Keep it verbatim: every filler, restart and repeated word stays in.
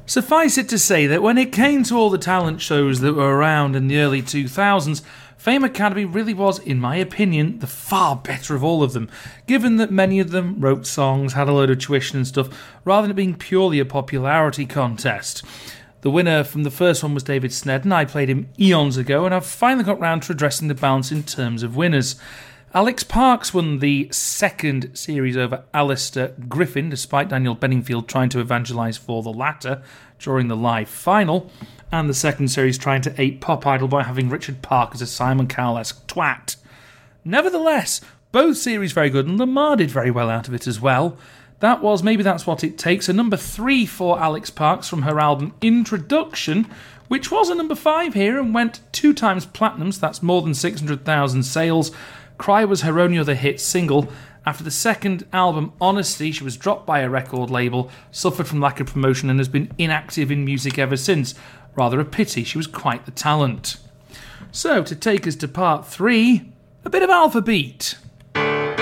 Suffice it to say that when it came to all the talent shows that were around in the early two thousands, Fame Academy really was, in my opinion, the far better of all of them, given that many of them wrote songs, had a load of tuition and stuff, rather than it being purely a popularity contest. The winner from the first one was David Snedden. I played him eons ago, and I've finally got round to addressing the balance in terms of winners. Alex Parks won the second series over Alistair Griffin, despite Daniel Benningfield trying to evangelise for the latter during the live final, and the second series trying to ape Pop Idol by having Richard Park as a Simon Cowell-esque twat. Nevertheless, both series very good, and Lamar did very well out of it as well. That was Maybe That's What It Takes, a number three for Alex Parks from her album Introduction, which was a number five here and went two times platinum, so that's more than six hundred thousand sales. Cry was her only other hit single. After the second album, Honesty, she was dropped by a record label, suffered from lack of promotion, and has been inactive in music ever since. Rather a pity, she was quite the talent. So, to take us to part three, a bit of Alpha Beat.